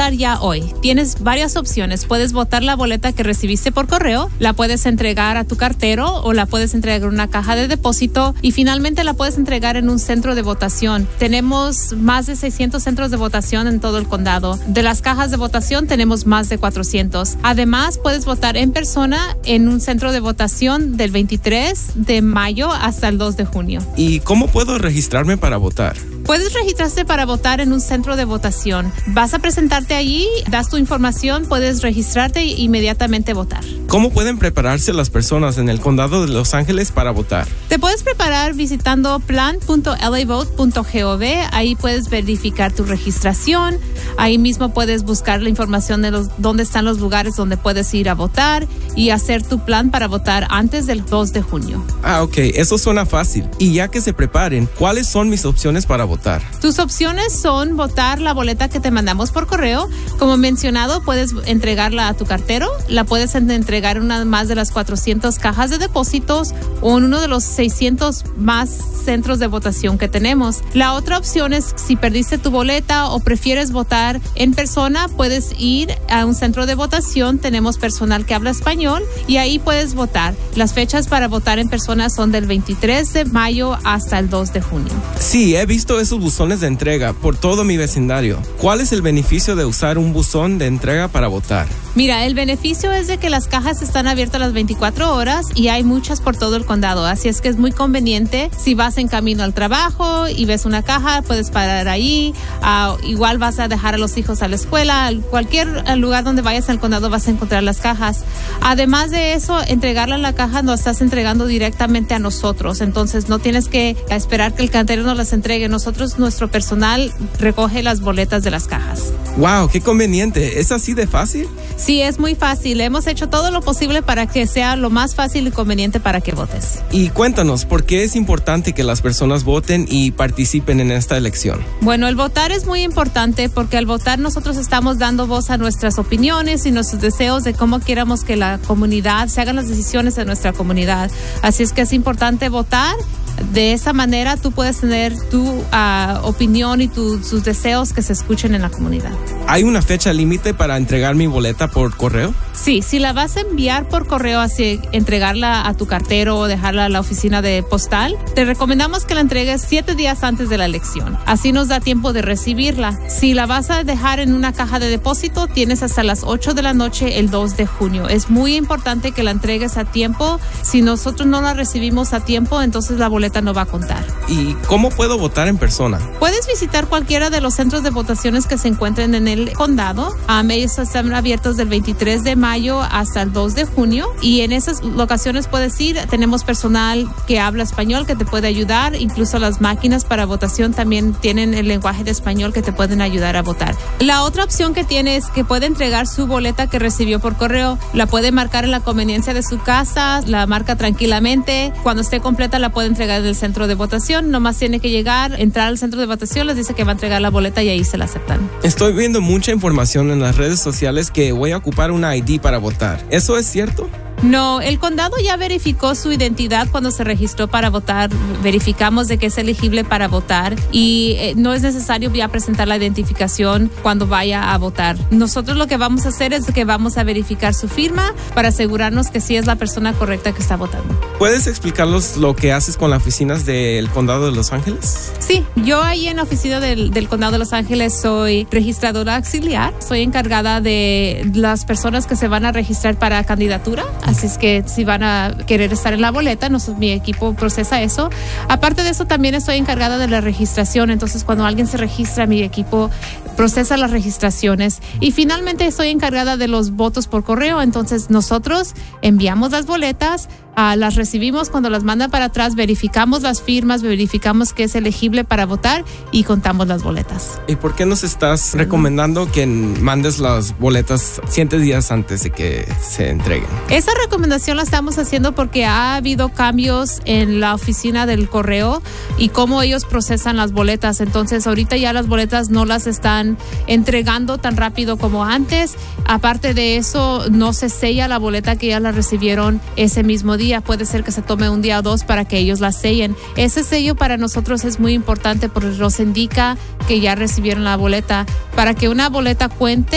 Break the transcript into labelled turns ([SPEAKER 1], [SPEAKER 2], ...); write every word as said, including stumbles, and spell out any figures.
[SPEAKER 1] votar ya hoy. Tienes varias opciones. Puedes votar la boleta que recibiste por correo, la puedes entregar a tu cartero o la puedes entregar en una caja de depósito y finalmente la puedes entregar en un centro de votación. Tenemos más de seiscientos centros de votación en todo el condado. De las cajas de votación tenemos más de cuatrocientos. Además, puedes votar en persona en un centro de votación del veintitrés de mayo hasta el dos de junio.
[SPEAKER 2] ¿Y cómo puedo registrarme para votar?
[SPEAKER 1] Puedes registrarte para votar en un centro de votación. Vas a presentarte allí, das tu información, puedes registrarte e inmediatamente votar.
[SPEAKER 2] ¿Cómo pueden prepararse las personas en el condado de Los Ángeles para votar?
[SPEAKER 1] Te puedes preparar visitando plan punto l a vote punto gov. Ahí puedes verificar tu registración. Ahí mismo puedes buscar la información de los, dónde están los lugares donde puedes ir a votar y hacer tu plan para votar antes del dos de junio.
[SPEAKER 2] Ah, ok. Eso suena fácil. Y ya que se preparen, ¿cuáles son mis opciones para votar?
[SPEAKER 1] Tus opciones son votar la boleta que te mandamos por correo. Como mencionado, puedes entregarla a tu cartero, la puedes entregar en una más de las cuatrocientas cajas de depósitos o en uno de los seiscientos más centros de votación que tenemos. La otra opción es si perdiste tu boleta o prefieres votar en persona, puedes ir a un centro de votación. Tenemos personal que habla español y ahí puedes votar. Las fechas para votar en persona son del veintitrés de mayo hasta el dos de junio.
[SPEAKER 2] Sí, he visto esos buzones de entrega por todo mi vecindario. ¿Cuál es el beneficio de usar un buzón de entrega para votar?
[SPEAKER 1] Mira, el beneficio es de que las cajas están abiertas las veinticuatro horas y hay muchas por todo el condado, así es que es muy conveniente. Si vas en camino al trabajo y ves una caja, puedes parar ahí. Uh, igual vas a dejar a los hijos a la escuela. Cualquier lugar donde vayas al condado vas a encontrar las cajas. Además de eso, entregarla en la caja nos estás entregando directamente a nosotros, entonces no tienes que esperar que el cartero nos las entregue. Nosotros, nuestro personal, recoge las boletas de las cajas.
[SPEAKER 2] ¡Wow! ¡Qué conveniente! ¿Es así de fácil?
[SPEAKER 1] Sí, es muy fácil. Hemos hecho todo lo posible para que sea lo más fácil y conveniente para que votes.
[SPEAKER 2] Y cuéntanos, ¿por qué es importante que las personas voten y participen en esta elección?
[SPEAKER 1] Bueno, el votar es muy importante porque al votar nosotros estamos dando voz a nuestras opiniones y nuestros deseos de cómo queramos que la comunidad, se hagan las decisiones de nuestra comunidad. Así es que es importante votar. De esa manera tú puedes tener tu uh, opinión y tu, tus deseos que se escuchen en la comunidad.
[SPEAKER 2] ¿Hay una fecha límite para entregar mi boleta por correo?
[SPEAKER 1] Sí, si la vas a enviar por correo, así entregarla a tu cartero o dejarla a la oficina de postal, te recomendamos que la entregues siete días antes de la elección. Así nos da tiempo de recibirla. Si la vas a dejar en una caja de depósito, tienes hasta las ocho de la noche el dos de junio. Es muy importante que la entregues a tiempo. Si nosotros no la recibimos a tiempo, entonces la boleta no va a contar.
[SPEAKER 2] ¿Y cómo puedo votar en persona?
[SPEAKER 1] Puedes visitar cualquiera de los centros de votaciones que se encuentren en el condado. Um, ellos están abiertos del veintitrés de mayo hasta el dos de junio y en esas locaciones puedes ir. Tenemos personal que habla español que te puede ayudar. Incluso las máquinas para votación también tienen el lenguaje de español que te pueden ayudar a votar. La otra opción que tiene es que puede entregar su boleta que recibió por correo. La puede marcar en la conveniencia de su casa, la marca tranquilamente. Cuando esté completa la puede entregar en el centro de votación. Nomás tiene que llegar, entrar al centro de votación, les dice que va a entregar la boleta y ahí se la aceptan.
[SPEAKER 2] Estoy viendo mucha información en las redes sociales que voy a ocupar una I D para votar. ¿Eso es cierto?
[SPEAKER 1] No, el condado ya verificó su identidad cuando se registró para votar. Verificamos de que es elegible para votar y eh, no es necesario ya presentar la identificación cuando vaya a votar. Nosotros lo que vamos a hacer es que vamos a verificar su firma para asegurarnos que sí es la persona correcta que está votando.
[SPEAKER 2] ¿Puedes explicarnos lo que haces con las oficinas del condado de Los Ángeles?
[SPEAKER 1] Sí, yo ahí en la oficina del, del condado de Los Ángeles soy registradora auxiliar. Soy encargada de las personas que se van a registrar para candidatura. Así es que si van a querer estar en la boleta, nosotros, mi equipo procesa eso. Aparte de eso, también estoy encargada de la registración. Entonces, cuando alguien se registra, mi equipo procesa las registraciones. Y finalmente, estoy encargada de los votos por correo. Entonces, nosotros enviamos las boletas, Uh, las recibimos, cuando las mandan para atrás, verificamos las firmas, verificamos que es elegible para votar y contamos las boletas.
[SPEAKER 2] ¿Y por qué nos estás recomendando que mandes las boletas siete días antes de que se entreguen?
[SPEAKER 1] Esa recomendación la estamos haciendo porque ha habido cambios en la oficina del correo y cómo ellos procesan las boletas. Entonces, ahorita ya las boletas no las están entregando tan rápido como antes. Aparte de eso, no se sella la boleta que ya la recibieron ese mismo día. Puede ser que se tome un día o dos para que ellos la sellen. Ese sello para nosotros es muy importante porque nos indica que ya recibieron la boleta. Para que una boleta cuente,